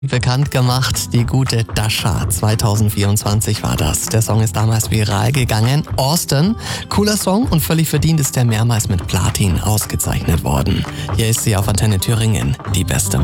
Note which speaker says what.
Speaker 1: bekannt gemacht, die gute Dasha. 2024 war das. Der Song ist damals viral gegangen. Austin, cooler Song und völlig verdient ist er mehrmals mit Platin ausgezeichnet worden. Hier ist sie auf Antenne Thüringen, die Beste.